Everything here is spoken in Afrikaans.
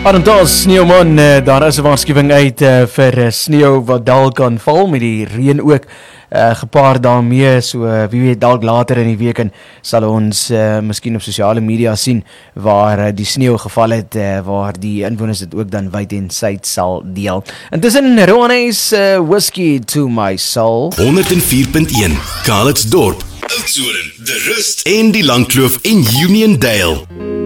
Arendals, sneeuwman, daar is 'n waarskuwing uit vir sneeu wat dalk kan val met die reën ook gepaard daarmee, so wie weet dalk later in die week en sal ons miskien op sosiale media sien waar die sneeu geval het, waar die inwoners dit ook dan wyd en suid sal deel. Intussen Rowan's Whiskey to My Soul. 104.1 Calitzdorp, Oudtshoorn, De Rust en die Langkloof en Uniondale.